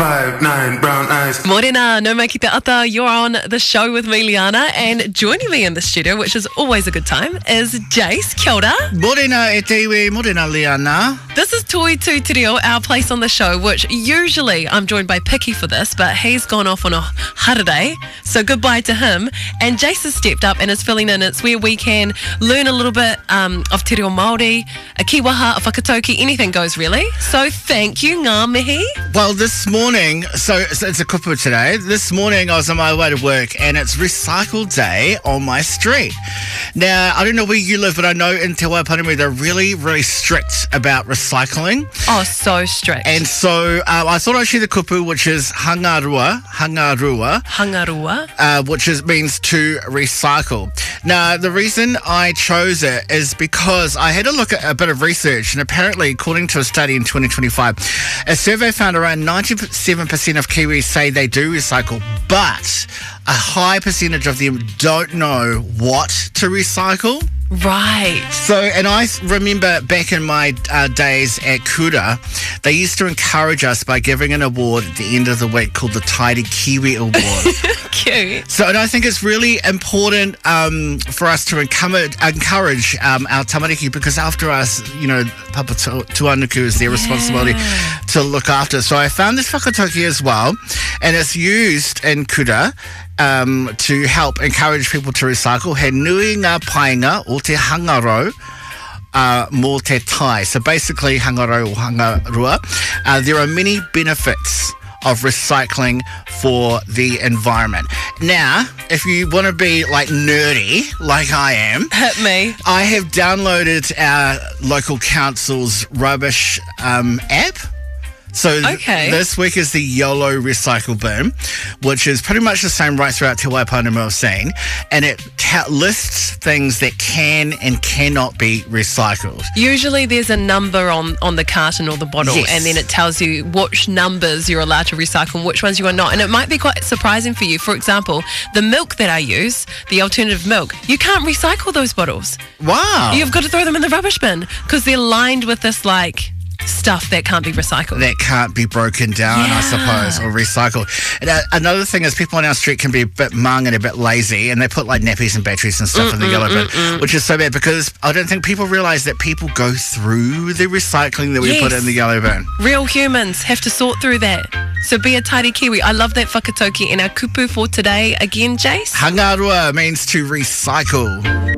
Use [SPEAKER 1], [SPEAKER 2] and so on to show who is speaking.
[SPEAKER 1] 5'9", brown eyes.
[SPEAKER 2] Morena, no mai ki te ata. You're on the show with me, Liana, and joining me in the studio, which is always a good time, is Jace. Kia ora.
[SPEAKER 3] Morena e te iwi, morena Liana.
[SPEAKER 2] This is Toi Tu Te Reo, our place on the show, which usually I'm joined by Picky for this, but he's gone off on a holiday, so goodbye to him. And Jace has stepped up and is filling in. It's where we can learn a little bit of te reo Māori, a kiwaha, a whakatauki, anything goes really. So thank you, ngā mihi.
[SPEAKER 3] Well, this morning, so it's a kupu today. This morning I was on my way to work and it's recycle day on my street. Now, I don't know where you live, but I know in Te Waiparimi they're really, really strict about recycling.
[SPEAKER 2] Oh, so strict.
[SPEAKER 3] And so I thought I'd share the kupu, which is hangarua, which means to recycle. Now, the reason I chose it is because I had a look at a bit of research, and apparently, according to a study in 2025, a survey found around 97% of Kiwis say they do recycle, but a high percentage of them don't know what to recycle.
[SPEAKER 2] Right.
[SPEAKER 3] So, and I remember back in my days at Kura, they used to encourage us by giving an award at the end of the week called the Tidy Kiwi Award.
[SPEAKER 2] Cute.
[SPEAKER 3] So, and I think it's really important for us to encourage our tamariki, because after us, you know, Papa Tuanuku is their responsibility to look after. So I found this whakatauki as well, and it's used in Kura to help encourage people to recycle. He nui ngā painga o te hangaro mō te tai. So basically, hangaro or hangarua. There are many benefits of recycling for the environment. Now, if you want to be like nerdy, like I am,
[SPEAKER 2] Hit me.
[SPEAKER 3] I have downloaded our local council's rubbish app. So this week is the YOLO Recycle Bin, which is pretty much the same right throughout Te Waiparimi I've seen, and it lists things that can and cannot be recycled.
[SPEAKER 2] Usually there's a number on the carton or the bottle, and then it tells you which numbers you're allowed to recycle and which ones you are not. And it might be quite surprising for you. For example, the milk that I use, the alternative milk, you can't recycle those bottles.
[SPEAKER 3] Wow.
[SPEAKER 2] You've got to throw them in the rubbish bin because they're lined with this like stuff that can't be recycled.
[SPEAKER 3] That can't be broken down, I suppose, or recycled. And, another thing is people on our street can be a bit mung and a bit lazy, and they put like nappies and batteries and stuff in the yellow bin, which is so bad because I don't think people realise that people go through the recycling that we put in the yellow bin.
[SPEAKER 2] Real humans have to sort through that. So be a tidy Kiwi. I love that whakatauki. And our kupu for today, again, Jace?
[SPEAKER 3] Hangarua means to recycle.